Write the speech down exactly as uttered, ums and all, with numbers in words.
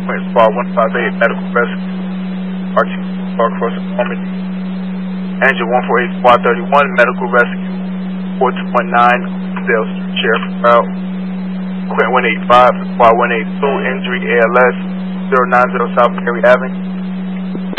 Quentin Squad one five eight, medical rescue. R T Park Cross Normandy. Engine one four eight, Squad thirty-one, medical rescue. four two one nine, Dale Street, Sheriff Route. Quentin one eighty-five, Squad one eighty-two, injury A L S, zero nine zero South Perry Avenue.